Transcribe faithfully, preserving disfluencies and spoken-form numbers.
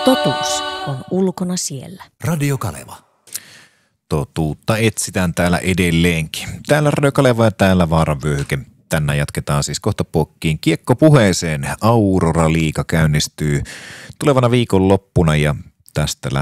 Totuus on ulkona siellä. Radio Kaleva. Totuutta etsitään täällä edelleenkin. Täällä Radio Kaleva ja täällä Vaaran vyöhyke. Tänään jatketaan siis kohta puokkiin kiekkopuheeseen. Aurora Liiga käynnistyy tulevana viikonloppuna ja tästä